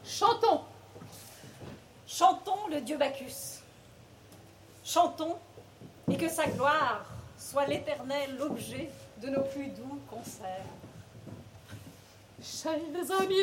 Chantons. Chantons le dieu Bacchus. Chantons, et que sa gloire soit l'éternel objet de nos plus doux concerts. Chers amis